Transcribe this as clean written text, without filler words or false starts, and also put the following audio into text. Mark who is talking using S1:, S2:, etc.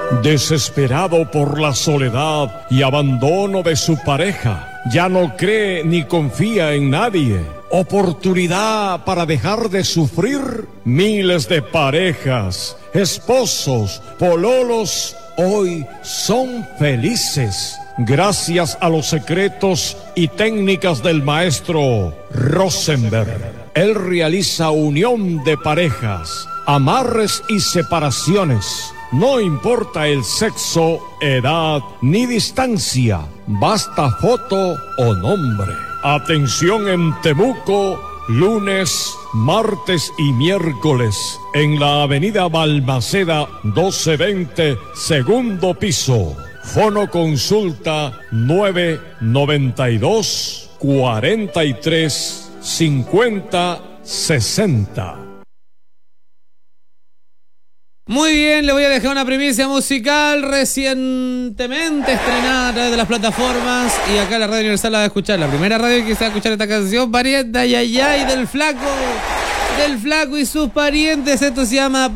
S1: Desesperado por la soledad y abandono de su pareja, ya no cree ni confía en nadie. Oportunidad para dejar de sufrir. Miles de parejas, esposos, pololos, hoy son felices gracias a los secretos y técnicas del maestro Rosenberg. Él realiza unión de parejas, amarres y separaciones. No importa el sexo, edad ni distancia, basta foto o nombre. Atención en Temuco, lunes, martes y miércoles, en la avenida Balmaceda 1220, segundo piso. Fono consulta 992 43 50 60.
S2: Muy bien, le voy a dejar una primicia musical recientemente estrenada a través de las plataformas y acá la Radio Universal la va a escuchar. La primera radio que se va a escuchar esta canción, Parienta, ay, ay, ay, del Flaco y sus parientes. Esto se llama